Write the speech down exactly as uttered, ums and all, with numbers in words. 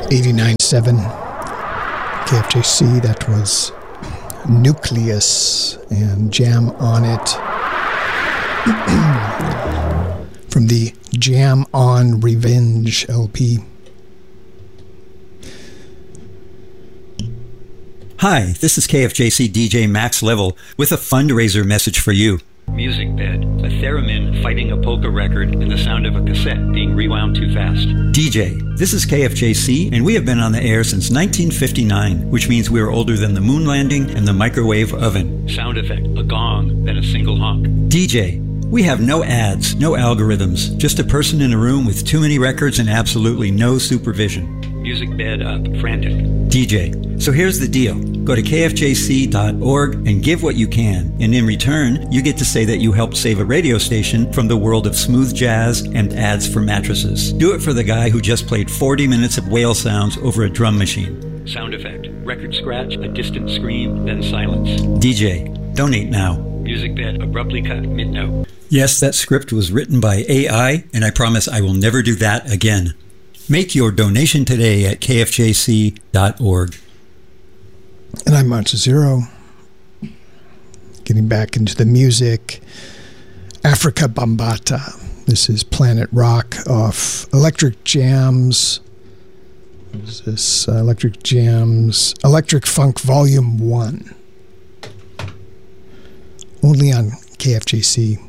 eighty-nine point seven K F J C. That was Nucleus and Jam on It from the Jam on Revenge L P. Hi, this is K F J C D J Max Level with a fundraiser message for you. Music Bed, a theremin fighting a polka record and the sound of a cassette being rewound too fast. D J, this is K F J C, and we have been on the air since nineteen fifty-nine, which means we are older than the moon landing and the microwave oven. Sound effect, a gong, then a single honk. D J, we have no ads, no algorithms, just a person in a room with too many records and absolutely no supervision. Music Bed up, frantic. D J, so here's the deal. Go to K F J C dot org and give what you can, and in return, you get to say that you helped save a radio station from the world of smooth jazz and ads for mattresses. Do it for the guy who just played forty minutes of whale sounds over a drum machine. Sound effect, record scratch, a distant scream, then silence. D J, donate now. Music Bed abruptly cut mid-note. Yes, that script was written by A I, and I promise I will never do that again. Make your donation today at K F J C dot org. And I'm Monster Zero. Getting back into the music. Africa Bambata. This is Planet Rock off Electric Jams. What is this? Uh, Electric Jams. Electric Funk Volume one. Only on K F J C.